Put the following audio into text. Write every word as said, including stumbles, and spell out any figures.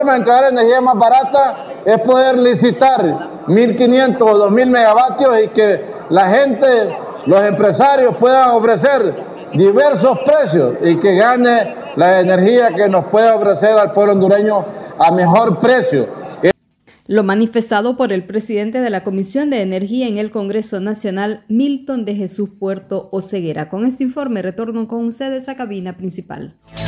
Entrar energía más barata es poder licitar mil quinientos o dos mil megavatios y que la gente, los empresarios puedan ofrecer diversos precios y que gane la energía que nos pueda ofrecer al pueblo hondureño a mejor precio. Lo manifestado por el presidente de la Comisión de Energía en el Congreso Nacional, Milton de Jesús Puerto Oseguera. Con este informe retorno con ustedes a cabina principal.